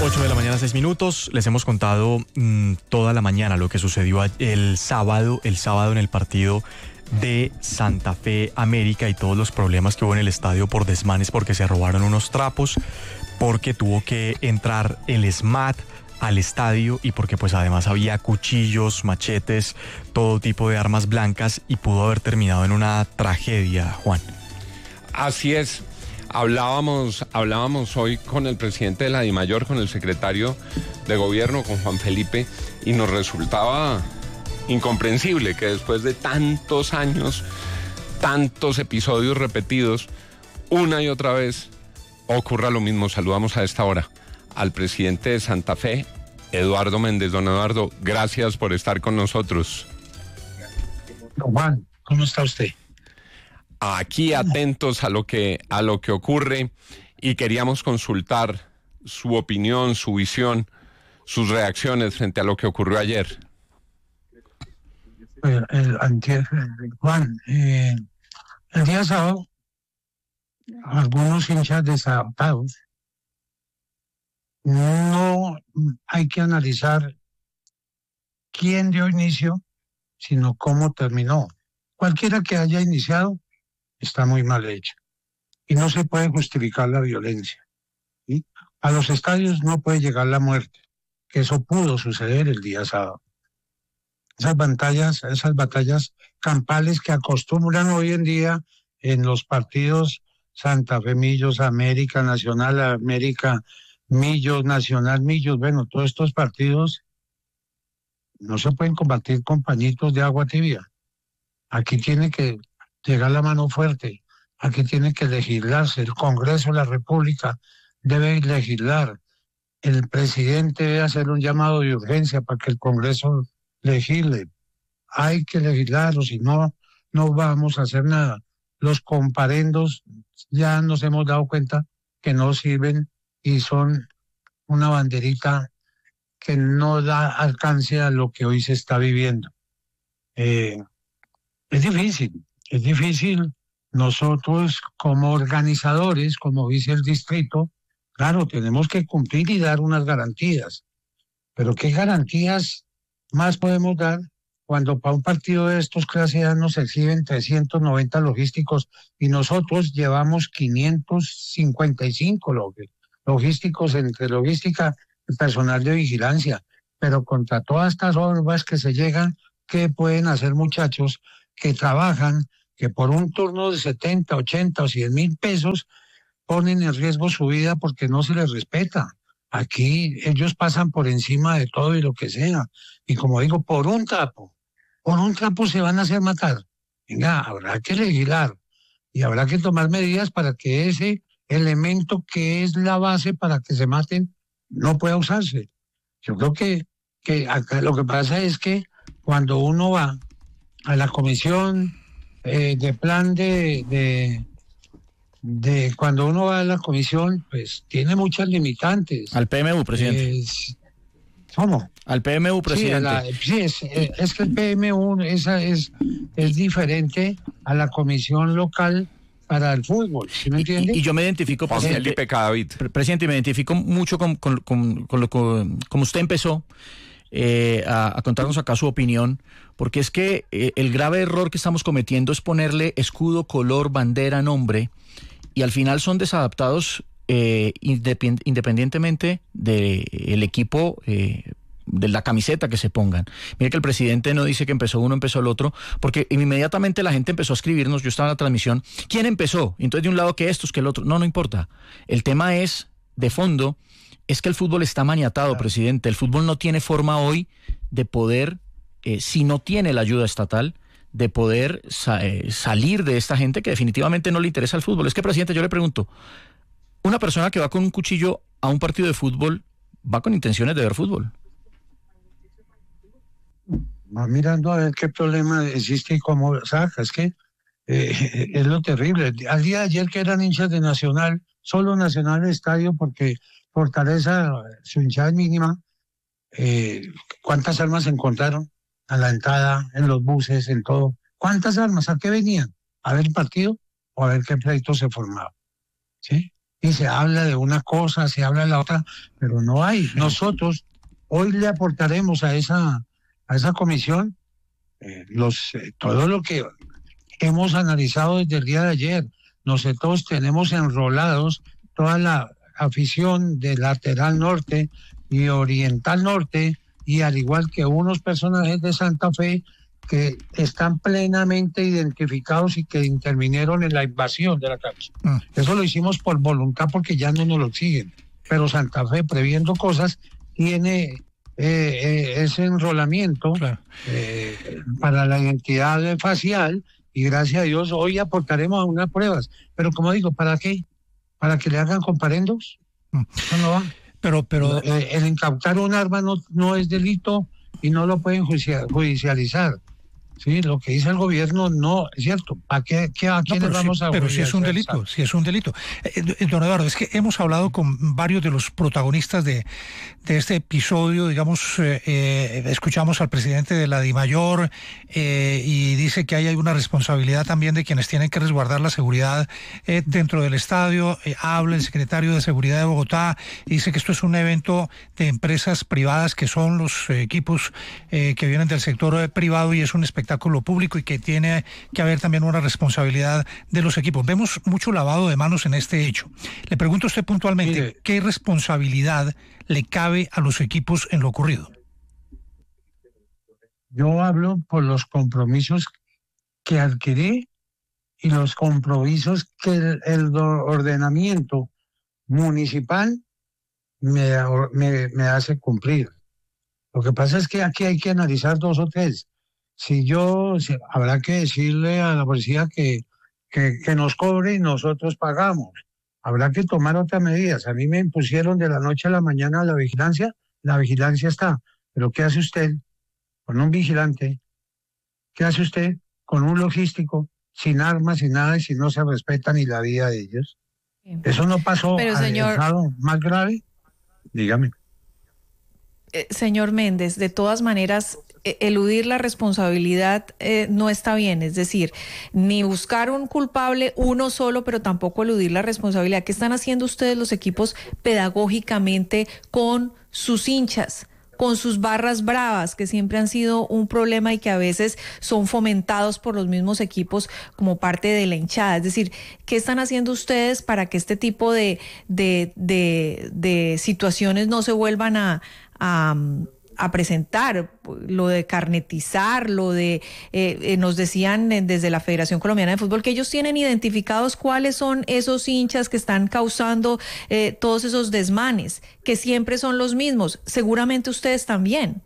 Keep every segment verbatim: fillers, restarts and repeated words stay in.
ocho de la mañana, seis minutos. Les hemos contado mmm, toda la mañana lo que sucedió el sábado, el sábado en el partido de Santa Fe América y todos los problemas que hubo en el estadio por desmanes, porque se robaron unos trapos, porque tuvo que entrar el S M A T al estadio y porque pues además había cuchillos, machetes, todo tipo de armas blancas y pudo haber terminado en una tragedia, Juan. Así es. Hablábamos, hablábamos hoy con el presidente de la DIMAYOR, con el secretario de gobierno, con Juan Felipe, y nos resultaba incomprensible que después de tantos años, tantos episodios repetidos, una y otra vez ocurra lo mismo. Saludamos a esta hora al presidente de Santa Fe, Eduardo Méndez. Don Eduardo, gracias por estar con nosotros. Don Juan, ¿cómo está usted? Aquí atentos a lo que, a lo que ocurre, y queríamos consultar su opinión, su visión, sus reacciones frente a lo que ocurrió ayer. El, el, antier, Juan, eh, el día sábado, algunos hinchas desadaptados, no hay que analizar quién dio inicio, sino cómo terminó. Cualquiera que haya iniciado está muy mal hecho y no se puede justificar la violencia, ¿sí? A los estadios no puede llegar la muerte, que eso pudo suceder el día sábado. Esas batallas, esas batallas campales que acostumbran hoy en día en los partidos Santa Fe Millos, América Nacional, América Millos, Nacional Millos, bueno, todos estos partidos no se pueden combatir con pañitos de agua tibia. Aquí tiene que llegar la mano fuerte, aquí tiene que legislarse, el Congreso de la República debe legislar, el presidente debe hacer un llamado de urgencia para que el Congreso legisle, hay que legislar, o si no, no vamos a hacer nada. Los comparendos ya nos hemos dado cuenta que no sirven y son una banderita que no da alcance a lo que hoy se está viviendo. Eh, es difícil, es difícil. Nosotros como organizadores, como dice el distrito, claro, tenemos que cumplir y dar unas garantías. Pero ¿qué garantías más podemos dar cuando para un partido de estos clase A nos exhiben trescientos noventa logísticos y nosotros llevamos quinientos cincuenta y cinco logísticos entre logística y personal de vigilancia? Pero contra todas estas orbas que se llegan, ¿qué pueden hacer muchachos que trabajan, que por un turno de setenta, ochenta o cien mil pesos ponen en riesgo su vida porque no se les respeta? Aquí ellos pasan por encima de todo y lo que sea. Y como digo, por un trapo, por un trapo se van a hacer matar. Venga, habrá que legislar y habrá que tomar medidas para que ese elemento que es la base para que se maten no pueda usarse. Yo creo que, que acá lo que pasa es que cuando uno va a la comisión eh, de plan de, de, de... Cuando uno va a la comisión, pues tiene muchas limitantes. Al P M U, presidente. Es, ¿Cómo? Al P M U, presidente. Sí, la, sí es, es que el P M U esa es, es diferente a la comisión local para el fútbol, ¿sí me entiende? Y, y yo me identifico, presidente, presidente, me identifico mucho con, con, con, con lo que como usted empezó eh, a, a contarnos acá su opinión, porque es que eh, el grave error que estamos cometiendo es ponerle escudo, color, bandera, nombre, y al final son desadaptados eh, independ, independientemente del equipo, eh, de la camiseta que se pongan. Mire que el presidente no dice que empezó uno, empezó el otro, porque inmediatamente la gente empezó a escribirnos, yo estaba en la transmisión, ¿quién empezó? Y entonces de un lado que estos, que el otro, no, no importa. El tema es, de fondo, es que el fútbol está maniatado, claro. Presidente, el fútbol no tiene forma hoy de poder, eh, si no tiene la ayuda estatal, de poder sa- eh, salir de esta gente que definitivamente no le interesa el fútbol. Es que, presidente, yo le pregunto, una persona que va con un cuchillo a un partido de fútbol, ¿va con intenciones de ver fútbol? Va mirando a ver qué problema existe y cómo saca. Es que eh, es lo terrible. Al día de ayer que eran hinchas de Nacional, solo Nacional en el estadio porque Fortaleza, su hinchada mínima, eh, ¿cuántas armas encontraron? A la entrada, en los buses, en todo. ¿Cuántas armas? ¿A qué venían? ¿A ver el partido o a ver qué pleito se formaba? ¿Sí? y se habla de una cosa, se habla de la otra, pero no hay. Nosotros hoy le aportaremos a esa, a esa comisión eh, los eh, todo lo que hemos analizado desde el día de ayer. Nosotros tenemos enrolados toda la afición de Lateral Norte y Oriental Norte, y al igual que unos personajes de Santa Fe que están plenamente identificados y que intervinieron en la invasión de la cancha. Mm. Eso lo hicimos por voluntad porque ya no nos lo exigen. Pero Santa Fe, previendo cosas, tiene eh, eh, ese enrolamiento claro. eh, para la identidad facial, y gracias a Dios hoy aportaremos unas pruebas. Pero como digo, ¿para qué? ¿Para que le hagan comparendos? Mm. Eso no va. Pero, pero... El, el incautar un arma no, no es delito y no lo pueden judicializar. Sí, lo que dice el gobierno no es cierto. ¿A qué, qué a quién no, le vamos sí, a Pero si es un delito, si es un delito. Eh, don Eduardo, es que hemos hablado con varios de los protagonistas de, de este episodio, digamos, eh, eh, escuchamos al presidente de la DIMAYOR eh, y dice que ahí hay una responsabilidad también de quienes tienen que resguardar la seguridad eh, dentro del estadio. Eh, habla el secretario de Seguridad de Bogotá y dice que esto es un evento de empresas privadas que son los eh, equipos eh, que vienen del sector eh, privado y es un espectáculo espectáculo público y que tiene que haber también una responsabilidad de los equipos. Vemos mucho lavado de manos en este hecho. Le pregunto a usted puntualmente, Mire, ¿qué responsabilidad le cabe a los equipos en lo ocurrido? Yo hablo por los compromisos que adquirí y los compromisos que el, el ordenamiento municipal me, me, me hace cumplir. Lo que pasa es que aquí hay que analizar dos o tres. Si yo, si, habrá que decirle a la policía que, que, que nos cobre y nosotros pagamos. Habrá que tomar otras medidas. A mí me impusieron de la noche a la mañana la vigilancia. La vigilancia está. Pero ¿qué hace usted con un vigilante? ¿Qué hace usted con un logístico sin armas, sin nada, y si no se respeta ni la vida de ellos? Sí. Eso no pasó Pero, al señor... estado más grave. Dígame. Eh, señor Méndez, de todas maneras, eludir la responsabilidad eh, no está bien, es decir, ni buscar un culpable uno solo, pero tampoco eludir la responsabilidad. ¿Qué están haciendo ustedes los equipos pedagógicamente con sus hinchas, con sus barras bravas, que siempre han sido un problema y que a veces son fomentados por los mismos equipos como parte de la hinchada? Es decir, ¿qué están haciendo ustedes para que este tipo de, de, de, de situaciones no se vuelvan a... a a presentar? Lo de carnetizar, lo de, eh, eh, nos decían desde la Federación Colombiana de Fútbol que ellos tienen identificados cuáles son esos hinchas que están causando eh, todos esos desmanes, que siempre son los mismos. Seguramente ustedes también.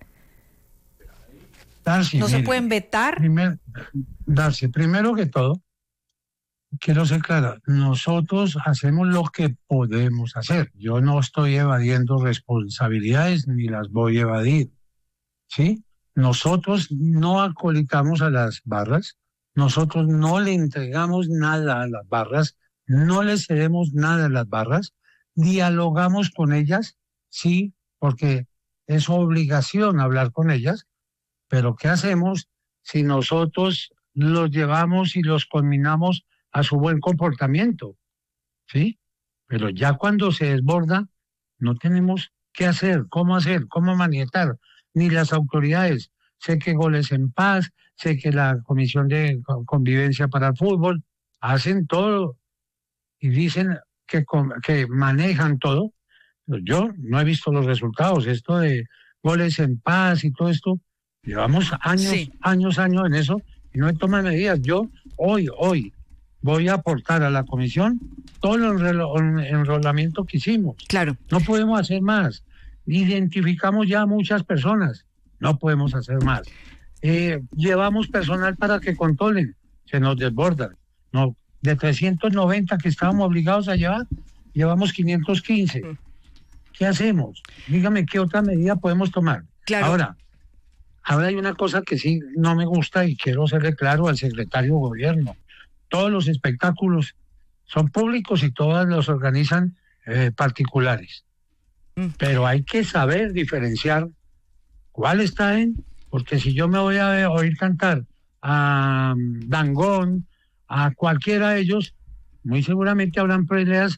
Darcy, ¿No mire, se pueden vetar? Primer, Darcy, primero que todo, quiero ser clara, nosotros hacemos lo que podemos hacer. Yo no estoy evadiendo responsabilidades ni las voy a evadir, ¿sí? Nosotros no acolitamos a las barras, nosotros no le entregamos nada a las barras, no les cedemos nada a las barras, dialogamos con ellas, sí, porque es obligación hablar con ellas, pero ¿qué hacemos si nosotros los llevamos y los conminamos a su buen comportamiento? ¿Sí? Pero ya cuando se desborda, no tenemos qué hacer, cómo hacer, cómo manietar, ni las autoridades. Sé que Goles en Paz, sé que la Comisión de Convivencia para el Fútbol hacen todo y dicen que, que manejan todo. Yo no he visto los resultados. Esto de Goles en Paz y todo esto, llevamos años, sí. años, años en eso y no he tomado medidas. Yo hoy, hoy, voy a aportar a la comisión todo el enrolamiento que hicimos. Claro. No podemos hacer más. Identificamos ya muchas personas. No podemos hacer más. Eh, llevamos personal para que controlen. Se nos desbordan. No, de trescientos noventa que estábamos obligados a llevar, llevamos quinientos quince. ¿Qué hacemos? Dígame qué otra medida podemos tomar. Claro. Ahora, ahora hay una cosa que sí no me gusta y quiero serle claro al secretario de Gobierno. Todos los espectáculos son públicos y todos los organizan eh, particulares. Mm. Pero hay que saber diferenciar cuál está en, porque si yo me voy a oír cantar a Dangond, a cualquiera de ellos, muy seguramente habrán peleas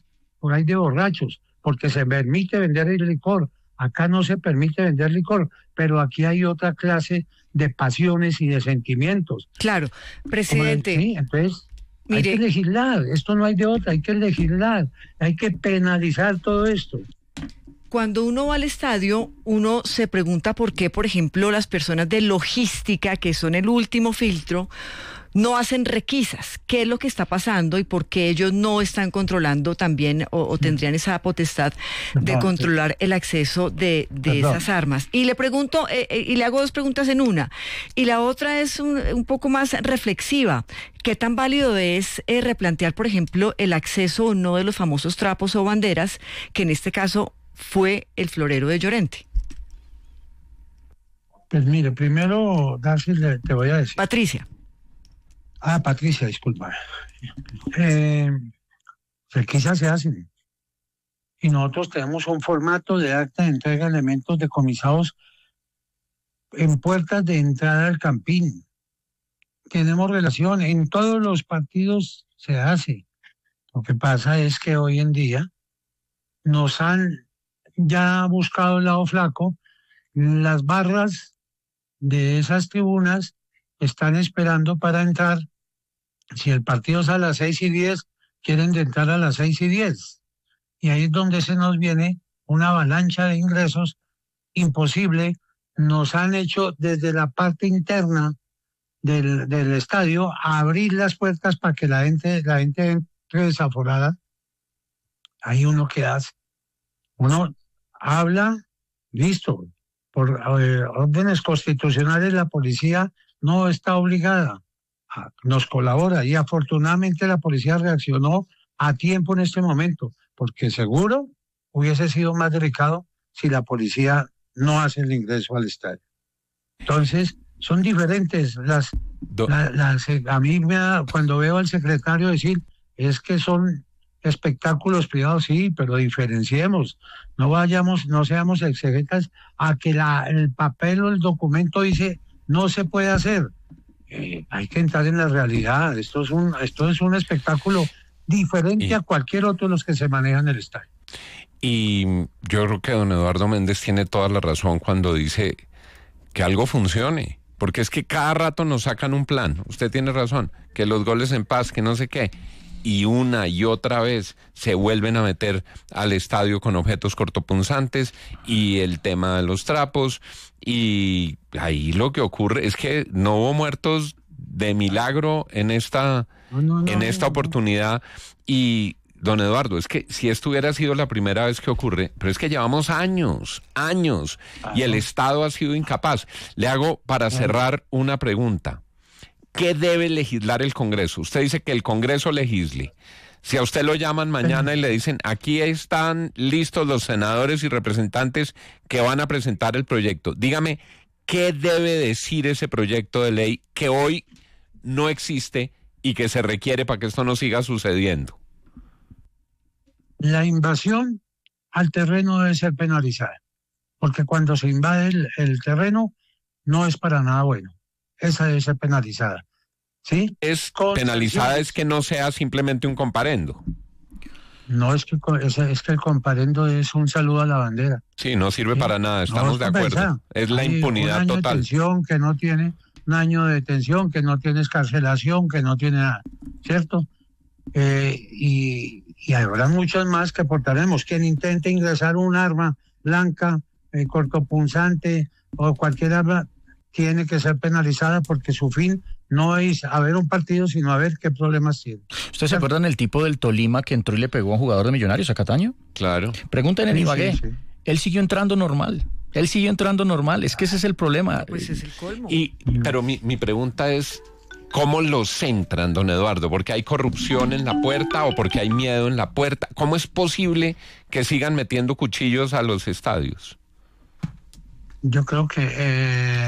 por ahí de borrachos, porque se permite vender el licor. Acá no se permite vender licor, pero aquí hay otra clase de pasiones y de sentimientos. Claro, presidente. Sí, entonces mire, hay que legislar, esto no hay de otra, hay que legislar, hay que penalizar todo esto. Cuando uno va al estadio, uno se pregunta por qué, por ejemplo, las personas de logística, que son el último filtro, no hacen requisas. ¿Qué es lo que está pasando y por qué ellos no están controlando también o, o tendrían esa potestad de controlar el acceso de, de esas armas? Y le pregunto, eh, eh, y le hago dos preguntas en una. Y la otra es un, un poco más reflexiva. ¿Qué tan válido es eh, replantear, por ejemplo, el acceso o no de los famosos trapos o banderas, que en este caso fue el florero de Llorente? Pues mire, primero, Darcy, te voy a decir. Patricia. Ah, Patricia, disculpa. Eh, requisas se hacen. Y nosotros tenemos un formato de acta de entrega de elementos decomisados en puertas de entrada al Campín. Tenemos relación, en todos los partidos se hace. Lo que pasa es que hoy en día nos han ya buscado el lado flaco. Las barras de esas tribunas están esperando para entrar. Si el partido es a las seis y diez, quieren entrar a las seis y diez. Y ahí es donde se nos viene una avalancha de ingresos imposible. Nos han hecho desde la parte interna del, del estadio abrir las puertas para que la gente, la gente entre desaforada. Hay uno que hace. Uno habla, listo. Por eh, órdenes constitucionales la policía no está obligada. Nos colabora y afortunadamente la policía reaccionó a tiempo en este momento, porque seguro hubiese sido más delicado si la policía no hace el ingreso al estadio. Entonces, son diferentes las... La, las a mí me da, cuando veo al secretario decir, es que son espectáculos privados, sí, pero diferenciemos, no vayamos, no seamos exegetas a que la, el papel o el documento dice no se puede hacer. Eh, hay que entrar en la realidad. Esto es un, esto es un espectáculo diferente y, a cualquier otro de los que se manejan en el estadio. Y yo creo que don Eduardo Méndez tiene toda la razón cuando dice que algo funcione, porque es que cada rato nos sacan un plan. Usted tiene razón, que los goles en paz, que no sé qué, y una y otra vez se vuelven a meter al estadio con objetos cortopunzantes y el tema de los trapos, y ahí lo que ocurre es que no hubo muertos de milagro en esta, no, no, no, en esta oportunidad. Y don Eduardo, es que si esto hubiera sido la primera vez que ocurre, pero es que llevamos años, años, y el Estado ha sido incapaz. Le hago para cerrar una pregunta. ¿Qué debe legislar el Congreso? Usted dice que el Congreso legisle. Si a usted lo llaman mañana y le dicen, aquí están listos los senadores y representantes que van a presentar el proyecto, dígame, ¿qué debe decir ese proyecto de ley que hoy no existe y que se requiere para que esto no siga sucediendo? La invasión al terreno debe ser penalizada, porque cuando se invade el, el terreno no es para nada bueno. Esa debe ser penalizada. ¿Sí? Es Con penalizada es que no sea simplemente un comparendo. No, es que, es, es que el comparendo es un saludo a la bandera. Sí, no sirve ¿sí? para nada, estamos no, de acuerdo. Pensar. Es la Hay impunidad un año total. De detención que no tiene, un año de detención que no tiene escarcelación, que no tiene nada, ¿cierto? Eh, y, y habrá muchos más que portaremos. Quien intente ingresar un arma blanca, eh, cortopunzante o cualquier arma, tiene que ser penalizada porque su fin no es a ver un partido, sino a ver qué problemas tiene. ¿Ustedes se acuerdan del tipo del Tolima que entró y le pegó a un jugador de Millonarios, a Cataño? Claro. Pregunten en sí, Ibagué. Sí, sí. Él siguió entrando normal. Él siguió entrando normal. Es que ese es el problema. Pues es el colmo. Y, pero mi, mi pregunta es, ¿cómo los entran, don Eduardo? ¿Porque hay corrupción en la puerta o porque hay miedo en la puerta? ¿Cómo es posible que sigan metiendo cuchillos a los estadios? Yo creo que eh,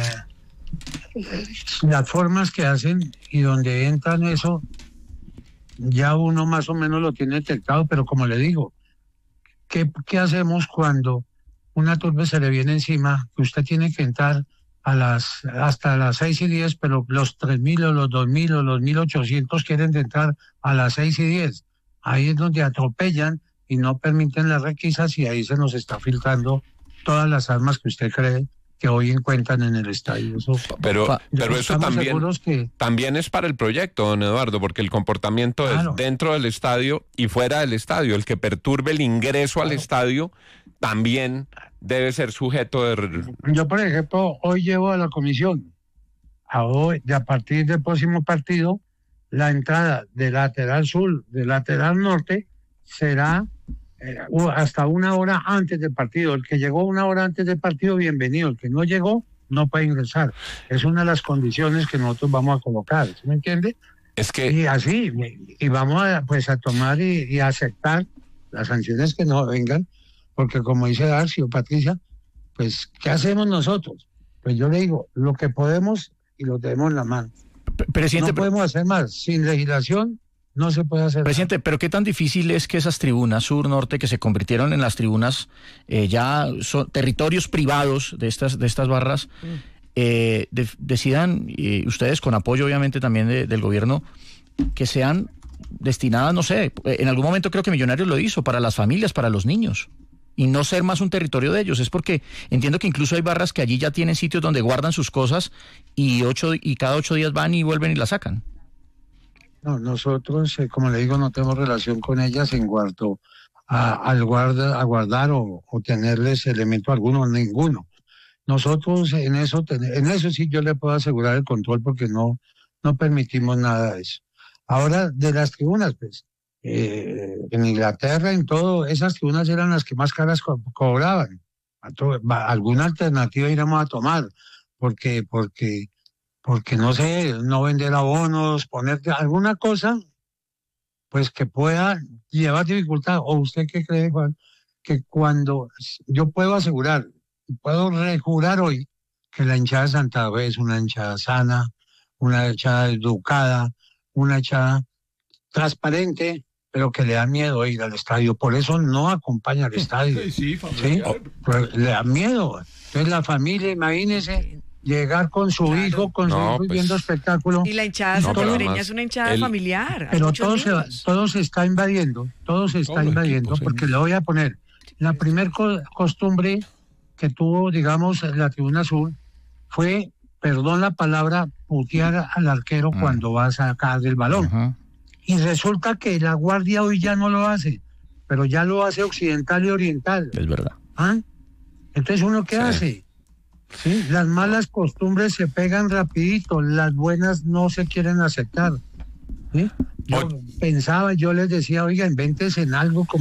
las formas que hacen y donde entran eso, ya uno más o menos lo tiene detectado, pero como le digo, ¿qué, qué hacemos cuando una turbe se le viene encima? Que usted tiene que entrar a las hasta las seis y diez, pero los tres mil o los dos mil o los mil ochocientos quieren entrar a las seis y diez. Ahí es donde atropellan y no permiten las requisas y ahí se nos está filtrando todas las armas que usted cree que hoy encuentran en el estadio. Eso, pero pero eso también, que... también es para el proyecto, don Eduardo, porque el comportamiento claro. es dentro del estadio y fuera del estadio. El que perturbe el ingreso claro. al estadio también debe ser sujeto de... Yo, por ejemplo, hoy llevo a la comisión, a hoy, de a partir del próximo partido, la entrada de lateral sur, de lateral norte, será eh, hasta una hora antes del partido. El que llegó una hora antes del partido, bienvenido. El que no llegó, no puede ingresar. Es una de las condiciones que nosotros vamos a colocar, ¿sí me entiende? Es que... Y así, y vamos a, pues, a tomar y, y a aceptar las sanciones que nos vengan, porque como dice Darcy o Patricia, pues, ¿qué hacemos nosotros? Pues yo le digo, lo que podemos y lo tenemos en la mano. Presidente, no podemos hacer más. Sin legislación no se puede hacer Presidente, nada. pero ¿qué tan difícil es que esas tribunas sur-norte que se convirtieron en las tribunas eh, ya son territorios privados de estas, de estas barras, eh, de, decidan, eh, ustedes con apoyo obviamente también de, del gobierno, que sean destinadas, no sé, en algún momento creo que Millonarios lo hizo, para las familias, para los niños, y no ser más un territorio de ellos? Es porque entiendo que incluso hay barras que allí ya tienen sitios donde guardan sus cosas y ocho y cada ocho días van y vuelven y las sacan. No, nosotros, eh, como le digo, no tenemos relación con ellas en cuanto a, al guarda, a guardar o, o tenerles elemento alguno, ninguno. Nosotros en eso, en eso sí yo le puedo asegurar el control porque no, no permitimos nada de eso. Ahora, de las tribunas, pues, eh, en Inglaterra, en todo, esas tribunas eran las que más caras co cobraban. Alguna alternativa íbamos a tomar, porque, porque, porque no sé, no vender abonos, poner alguna cosa, pues que pueda llevar dificultad. ¿O usted qué cree, Juan? Que cuando yo puedo asegurar, puedo rejurar hoy que la hinchada de Santa Fe es una hinchada sana, una hinchada educada, una hinchada transparente, pero que le da miedo ir al estadio. Por eso no acompaña al estadio. Sí, ¿sí? Pues le da miedo. Entonces la familia, imagínese, llegar con su claro. hijo, con no, su hijo pues, viendo espectáculo. Y la hinchada no, santafereña es una hinchada el, familiar. Pero todo se, todo se está invadiendo, todo se está todo invadiendo, equipo, porque sí. le voy a poner la primer co costumbre que tuvo, digamos, la Tribuna Sur fue, perdón la palabra, putear al arquero uh. cuando va a sacar el balón. Uh -huh. Y resulta que la Guardia hoy ya no lo hace, pero ya lo hace Occidental y Oriental. Es verdad. ¿Ah? Entonces, ¿uno qué sí. hace? ¿Sí? Las malas costumbres se pegan rapidito, las buenas no se quieren aceptar. ¿Sí? Yo Hoy... pensaba, yo les decía, oiga, invéntense en algo como